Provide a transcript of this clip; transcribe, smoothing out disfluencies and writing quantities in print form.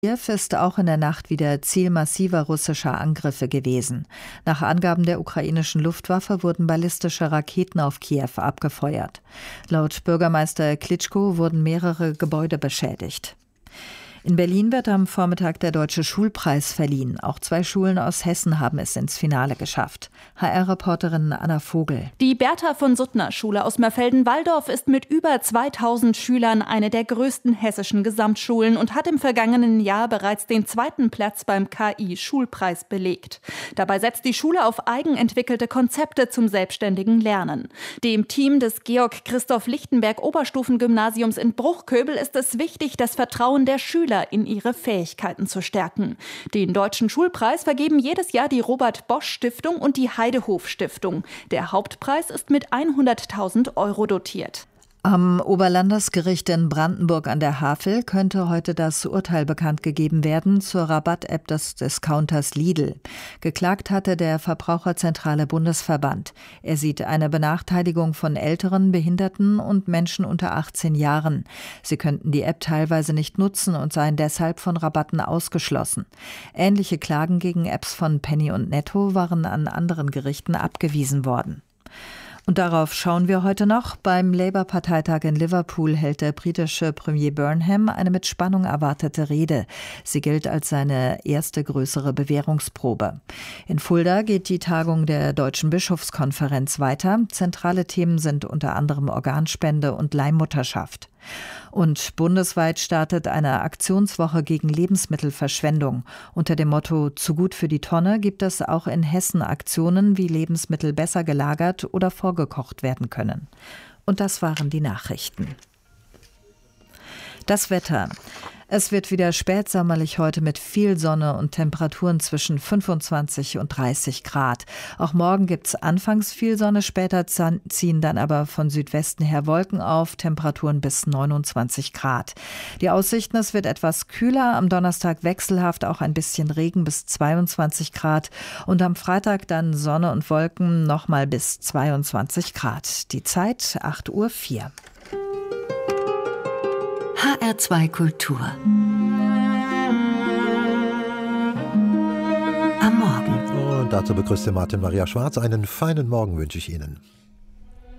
Kiew ist auch in der Nacht wieder Ziel massiver russischer Angriffe gewesen. Nach Angaben der ukrainischen Luftwaffe wurden ballistische Raketen auf Kiew abgefeuert. Laut Bürgermeister Klitschko wurden mehrere Gebäude beschädigt. In Berlin wird am Vormittag der Deutsche Schulpreis verliehen. Auch 2 Schulen aus Hessen haben es ins Finale geschafft. HR-Reporterin Anna Vogel. Die Bertha-von-Suttner-Schule aus Mörfelden-Walldorf ist mit über 2000 Schülern eine der größten hessischen Gesamtschulen und hat im vergangenen Jahr bereits den 2. Platz beim KI-Schulpreis belegt. Dabei setzt die Schule auf eigenentwickelte Konzepte zum selbstständigen Lernen. Dem Team des Georg-Christoph-Lichtenberg-Oberstufengymnasiums in Bruchköbel ist es wichtig, das Vertrauen der Schüler in ihre Fähigkeiten zu stärken. Den Deutschen Schulpreis vergeben jedes Jahr die Robert-Bosch-Stiftung und die Heidehof-Stiftung. Der Hauptpreis ist mit 100.000 € dotiert. Am Oberlandesgericht in Brandenburg an der Havel könnte heute das Urteil bekannt gegeben werden zur Rabatt-App des Discounters Lidl. Geklagt hatte der Verbraucherzentrale Bundesverband. Er sieht eine Benachteiligung von Älteren, Behinderten und Menschen unter 18 Jahren. Sie könnten die App teilweise nicht nutzen und seien deshalb von Rabatten ausgeschlossen. Ähnliche Klagen gegen Apps von Penny und Netto waren an anderen Gerichten abgewiesen worden. Und darauf schauen wir heute noch. Beim Labour-Parteitag in Liverpool hält der britische Premier Burnham eine mit Spannung erwartete Rede. Sie gilt als seine erste größere Bewährungsprobe. In Fulda geht die Tagung der Deutschen Bischofskonferenz weiter. Zentrale Themen sind unter anderem Organspende und Leihmutterschaft. Und bundesweit startet eine Aktionswoche gegen Lebensmittelverschwendung. Unter dem Motto „Zu gut für die Tonne" gibt es auch in Hessen Aktionen, wie Lebensmittel besser gelagert oder vorgekocht werden können. Und das waren die Nachrichten. Das Wetter. Es wird wieder spätsommerlich heute mit viel Sonne und Temperaturen zwischen 25 und 30 Grad. Auch morgen gibt es anfangs viel Sonne, später ziehen dann aber von Südwesten her Wolken auf, Temperaturen bis 29 Grad. Die Aussichten, es wird etwas kühler, am Donnerstag wechselhaft auch ein bisschen Regen bis 22 Grad und am Freitag dann Sonne und Wolken nochmal bis 22 Grad. Die Zeit 8:04 Uhr. HR2 Kultur. Am Morgen. Und dazu begrüßt Martin Maria Schwarz. Einen feinen Morgen wünsche ich Ihnen.